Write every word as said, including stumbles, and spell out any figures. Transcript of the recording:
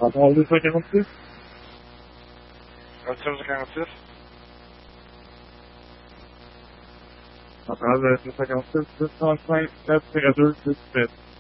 Rapport deux cent quarante-six. Voiture du quarante-six. Rapport deux cent quarante-six, six cent cinq, quatre deux, six sept.